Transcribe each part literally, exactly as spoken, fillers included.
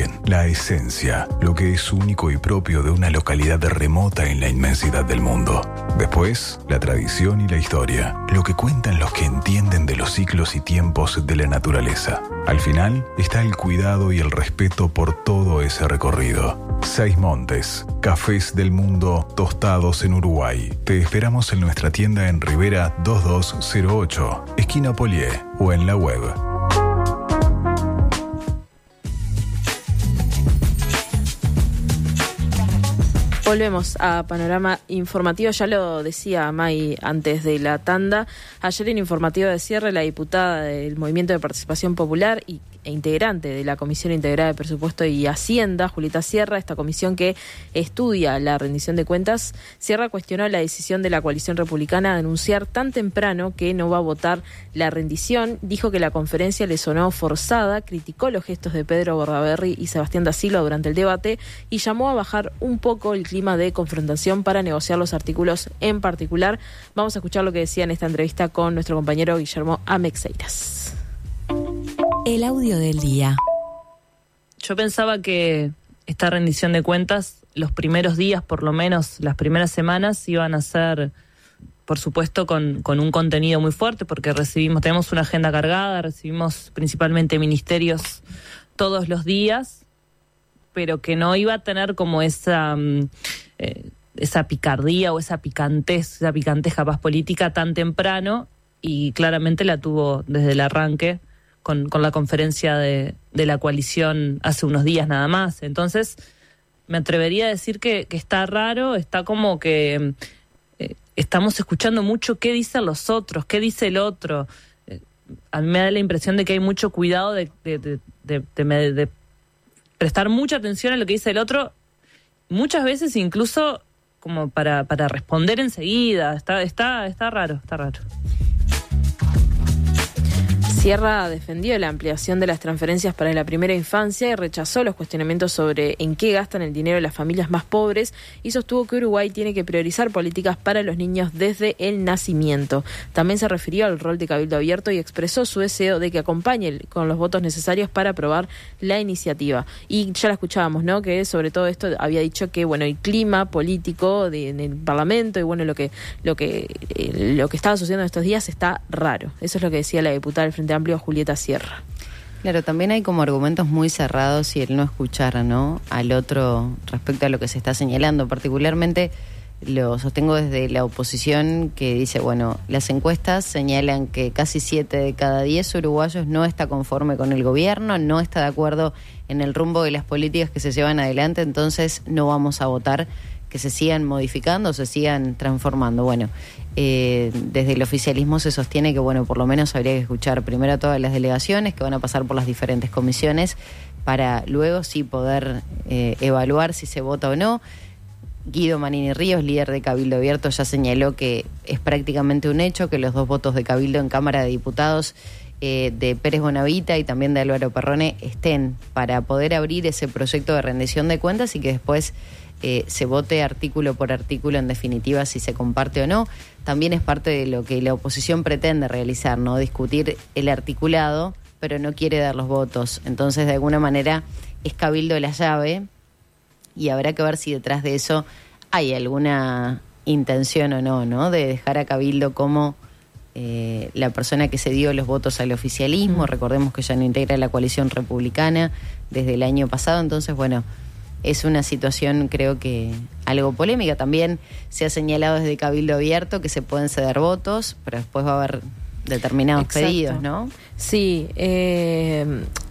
origen, la esencia, lo que es único y propio de una localidad remota en la inmensidad del mundo. Después, la tradición y la historia, lo que cuentan los que entienden de los ciclos y tiempos de la naturaleza. Al final, está el cuidado y el respeto por todo ese recorrido. Seis Montes, cafés del mundo tostados en Uruguay. Te esperamos en nuestra tienda en Rivera dos dos cero ocho, esquina Polié, o en la web. Volvemos a Panorama Informativo. Ya lo decía May antes de la tanda. Ayer en Informativo de Cierre, la diputada del Movimiento de Participación Popular y e integrante de la Comisión Integrada de Presupuesto y Hacienda, Julieta Sierra, esta comisión que estudia la rendición de cuentas, Sierra cuestionó la decisión de la coalición republicana de anunciar tan temprano que no va a votar la rendición. Dijo que la conferencia le sonó forzada, criticó los gestos de Pedro Bordaberry y Sebastián da Silva durante el debate y llamó a bajar un poco el clima de confrontación para negociar los artículos en particular. Vamos a escuchar lo que decía en esta entrevista con nuestro compañero Guillermo Amexeiras. El audio del día. Yo pensaba que esta rendición de cuentas, los primeros días, por lo menos las primeras semanas, iban a ser, por supuesto, con, con un contenido muy fuerte, porque recibimos, tenemos una agenda cargada, recibimos principalmente ministerios todos los días, pero que no iba a tener como esa, eh, esa picardía o esa picantez, esa picantez capaz política tan temprano, y claramente la tuvo desde el arranque, Con, con la conferencia de, de la coalición hace unos días nada más. Entonces, me atrevería a decir que, que está raro, está como que eh, estamos escuchando mucho qué dicen los otros, qué dice el otro. Eh, a mí me da la impresión de que hay mucho cuidado de, de, de, de, de, de prestar mucha atención a lo que dice el otro, muchas veces incluso como para, para responder enseguida. Está, está, está raro, está raro. Sierra defendió la ampliación de las transferencias para la primera infancia y rechazó los cuestionamientos sobre en qué gastan el dinero de las familias más pobres y sostuvo que Uruguay tiene que priorizar políticas para los niños desde el nacimiento. También se refirió al rol de Cabildo Abierto y expresó su deseo de que acompañe con los votos necesarios para aprobar la iniciativa. Y ya la escuchábamos, ¿no? Que sobre todo esto había dicho que, bueno, el clima político de, en el Parlamento y, bueno, lo que, lo que, eh, lo que estaba sucediendo estos días está raro. Eso es lo que decía la diputada del Frente Amplio, Julieta Sierra. Claro, también hay como argumentos muy cerrados y el no escuchar, ¿no?, al otro respecto a lo que se está señalando. Particularmente lo sostengo desde la oposición, que dice, bueno, las encuestas señalan que casi siete de cada diez uruguayos no está conforme con el gobierno, no está de acuerdo en el rumbo de las políticas que se llevan adelante, entonces no vamos a votar que se sigan modificando, se sigan transformando. Bueno, eh, desde el oficialismo se sostiene que, bueno, por lo menos habría que escuchar primero a todas las delegaciones que van a pasar por las diferentes comisiones para luego sí poder eh, evaluar si se vota o no. Guido Manini Ríos, líder de Cabildo Abierto, ya señaló que es prácticamente un hecho que los dos votos de Cabildo en Cámara de Diputados eh, de Pérez Bonavita y también de Álvaro Perrone estén para poder abrir ese proyecto de rendición de cuentas y que después Eh, se vote artículo por artículo en definitiva si se comparte o no. También es parte de lo que la oposición pretende realizar, ¿no? Discutir el articulado, pero no quiere dar los votos. Entonces, de alguna manera, es Cabildo la llave y habrá que ver si detrás de eso hay alguna intención o no, ¿no? De dejar a Cabildo como eh, la persona que se dio los votos al oficialismo. Recordemos que ya no integra la coalición republicana desde el año pasado. Entonces, bueno, es una situación, creo que algo polémica. También se ha señalado desde Cabildo Abierto que se pueden ceder votos, pero después va a haber determinados Exacto. pedidos, ¿no? Sí, eh,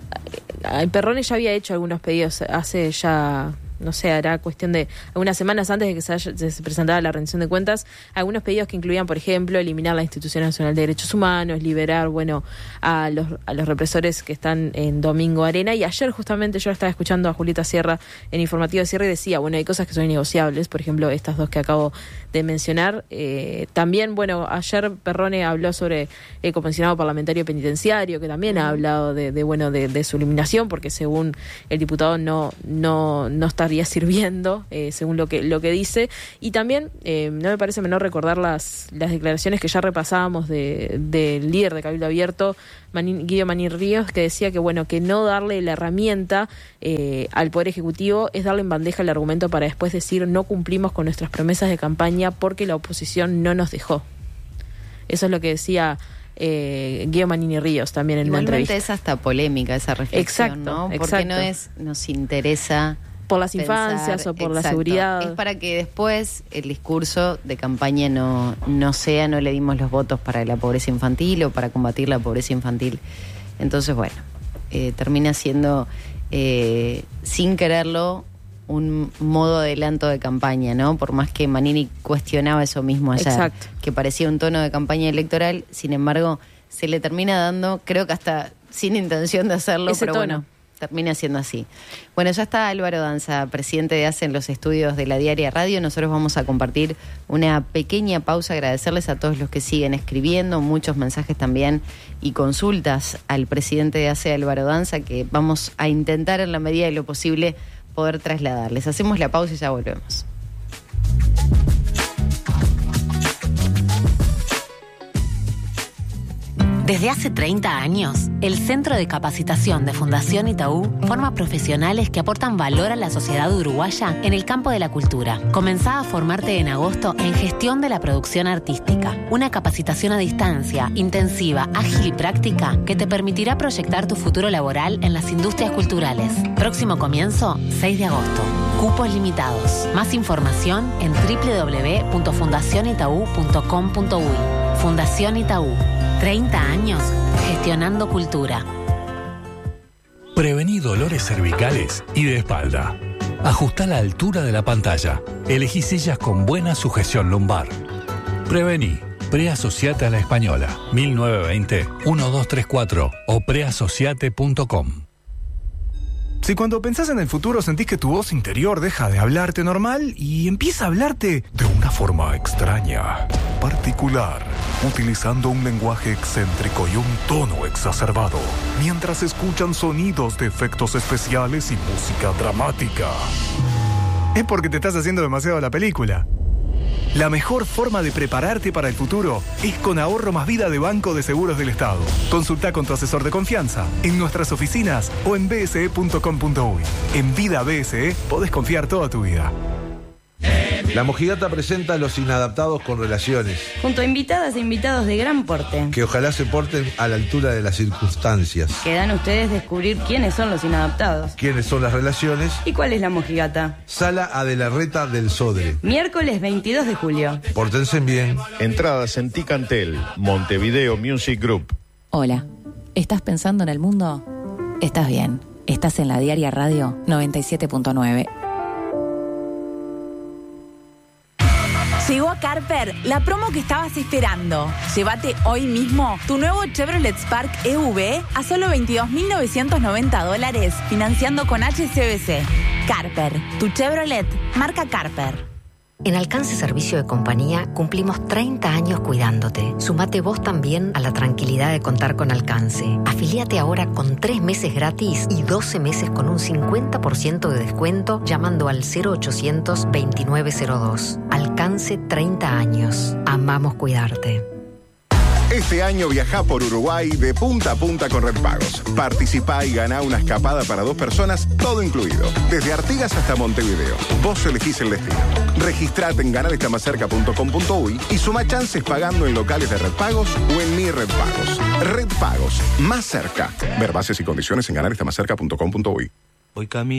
el Perrone ya había hecho algunos pedidos hace ya, no sé, hará cuestión de algunas semanas antes de que se, haya, se presentara la rendición de cuentas, algunos pedidos que incluían, por ejemplo, eliminar la Institución Nacional de Derechos Humanos, liberar, bueno, a los, a los represores que están en Domingo Arena. Y ayer justamente yo estaba escuchando a Julieta Sierra en Informativo de Cierre y decía, bueno, hay cosas que son innegociables, por ejemplo, estas dos que acabo de mencionar. Eh, también, bueno, ayer Perrone habló sobre el comisionado parlamentario penitenciario, que también uh-huh. ha hablado de, de bueno, de, de su eliminación, porque según el diputado no, no, no está estaría sirviendo, eh, según lo que lo que dice. Y también eh, no me parece menor recordar las, las declaraciones que ya repasábamos de, del líder de Cabildo Abierto, Manín, Guido Manín Ríos, que decía que bueno que no darle la herramienta eh, al Poder Ejecutivo es darle en bandeja el argumento para después decir no cumplimos con nuestras promesas de campaña porque la oposición no nos dejó. Eso es lo que decía eh, Guido Manini Ríos también en Igualmente una entrevista. Es hasta polémica esa reflexión, exacto, ¿no? Porque exacto. no es, nos interesa por las pensar, infancias o por exacto, la seguridad. es para que después el discurso de campaña no, no sea, no le dimos los votos para la pobreza infantil o para combatir la pobreza infantil. Entonces, bueno, eh, termina siendo, eh, sin quererlo, un modo de adelanto de campaña, ¿no? Por más que Manini cuestionaba eso mismo ayer, exacto. que parecía un tono de campaña electoral, sin embargo, se le termina dando, creo que hasta sin intención de hacerlo, ese pero tono. bueno, termina siendo así. Bueno, ya está Álvaro Danza, presidente de A C E en los estudios de la Diaria Radio. Nosotros vamos a compartir una pequeña pausa, agradecerles a todos los que siguen escribiendo, muchos mensajes también y consultas al presidente de A C E, Álvaro Danza, que vamos a intentar en la medida de lo posible poder trasladarles. Hacemos la pausa y ya volvemos. Desde hace treinta años, el Centro de Capacitación de Fundación Itaú forma profesionales que aportan valor a la sociedad uruguaya en el campo de la cultura. Comenzá a formarte en agosto en Gestión de la Producción Artística, una capacitación a distancia, intensiva, ágil y práctica que te permitirá proyectar tu futuro laboral en las industrias culturales. Próximo comienzo, seis de agosto. Cupos limitados. Más información en doble u doble u doble u punto fundación itaú punto com punto uy. Fundación Itaú. treinta años gestionando cultura. Prevení dolores cervicales y de espalda. Ajustá la altura de la pantalla. Elegí sillas con buena sujeción lumbar. Prevení. Preasociate a la Española. mil novecientos veinte, dieciséis treinta y cuatro o preasociate punto com. Si cuando pensás en el futuro sentís que tu voz interior deja de hablarte normal y empieza a hablarte de una forma extraña, particular, utilizando un lenguaje excéntrico y un tono exacerbado, mientras escuchan sonidos de efectos especiales y música dramática, es porque te estás haciendo demasiado la película. La mejor forma de prepararte para el futuro es con Ahorro Más Vida de Banco de Seguros del Estado. Consulta con tu asesor de confianza en nuestras oficinas o en b s e punto com punto uy. En Vida B S E podés confiar toda tu vida. La Mojigata presenta a Los Inadaptados con Relaciones, junto a invitadas e invitados de gran porte, que ojalá se porten a la altura de las circunstancias. Quedan ustedes descubrir quiénes son los inadaptados, quiénes son las relaciones y cuál es la mojigata. Sala Adelarreta del Sodre, miércoles veintidós de julio. Pórtense bien. Entradas en Ticantel, Montevideo Music Group. Hola, ¿estás pensando en el mundo? Estás bien, estás en la Diaria Radio noventa y siete punto nueve. Llegó a Carper la promo que estabas esperando. Llévate hoy mismo tu nuevo Chevrolet Spark E V a solo veintidós mil novecientos noventa dólares, financiando con H S B C. Carper, tu Chevrolet, marca Carper. En Alcance Servicio de Compañía cumplimos treinta años cuidándote. Sumate vos también a la tranquilidad de contar con Alcance. Afilíate ahora con tres meses gratis y doce meses con un cincuenta por ciento de descuento llamando al cero ochocientos veintinueve cero dos. Alcance treinta años. Amamos cuidarte. Este año viajá por Uruguay de punta a punta con Red Pagos. Participá y ganá una escapada para dos personas, todo incluido. Desde Artigas hasta Montevideo. Vos elegís el destino. Registrate en ganar está más cerca punto com punto uy y suma chances pagando en locales de Red Pagos o en Mi Red Pagos. Red Pagos, más cerca. Ver bases y condiciones en ganar está más cerca punto com punto uy. Voy camino.